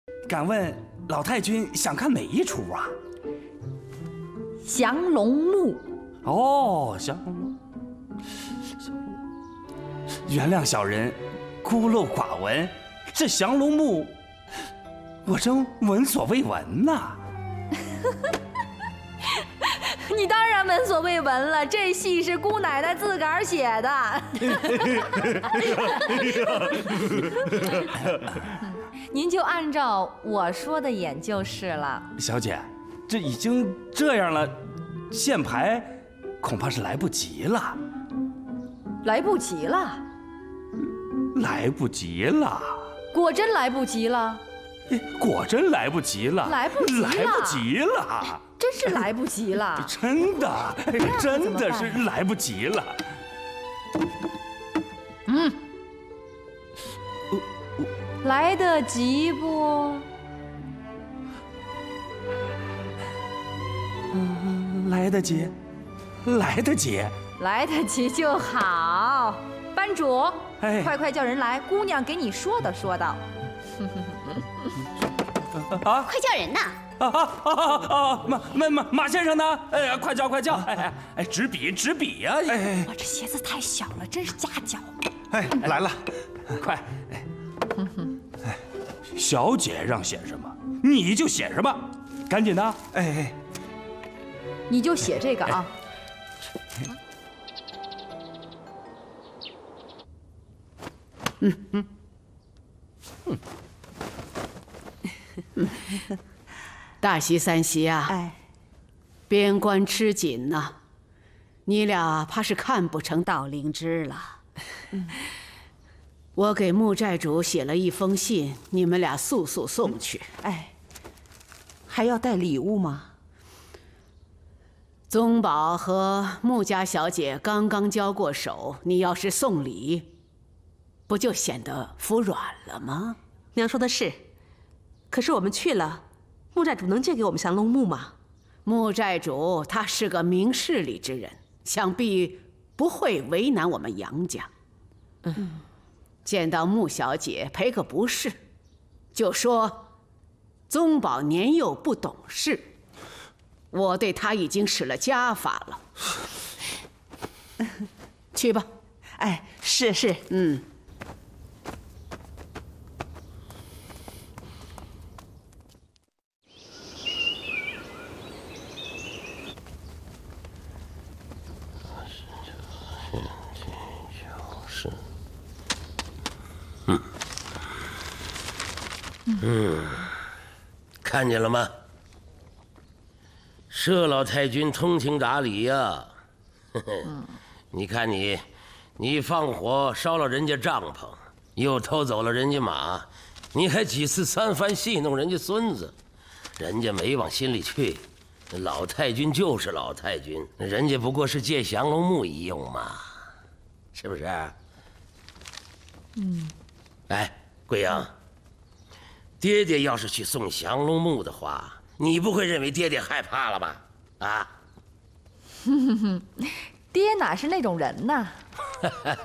敢问老太君想看哪一出啊？ 降龙木。 哦，降龙木。原谅小人孤陋寡闻，这降龙木我真闻所未闻呐。 你当然闻所未闻了，这戏是姑奶奶自个儿写的。您就按照我说的演就是了。 小姐，这已经这样了，现排恐怕是来不及了。 来不及了？ 来不及了。 果真来不及了？ 果真来不及了。 来不及了。 来不及了。 真是来不及了。 真的，真的是来不及了。 来得及不？ 来得及，来得及， 来得及就好。班主，快叫人来，姑娘给你说道说道。 啊！快叫人呐！ 马先生呢？哎，快叫！哎，纸笔呀！ 我这鞋子太小了，真是夹脚。 哎，来了， 快！哎，小姐让写什么，你就写什么，赶紧的！哎， 你就写这个啊。 大喜三喜啊！边关吃紧呐，你俩怕是看不成道灵芝了。我给穆寨主写了一封信，你们俩速速送去。 还要带礼物吗？ 宗保和穆家小姐刚刚交过手，你要是送礼，不就显得服软了吗？ 娘说的是，可是我们去了，穆寨主能借给我们降龙木吗？ 穆寨主他是个明事理之人，想必不会为难我们杨家。见到穆小姐赔个不是，就说宗保年幼不懂事，我对他已经使了家法了。去吧。 是。 看见了吗？佘老太君通情达理呀！你看你放火烧了人家帐篷，又偷走了人家马，你还几次三番戏弄人家孙子，人家没往心里去。老太君就是老太君，人家不过是借降龙木一用嘛，是不是？哎，贵阳，爹爹要是去送降龙木的话，你不会认为爹爹害怕了吧？啊？ 爹哪是那种人呐？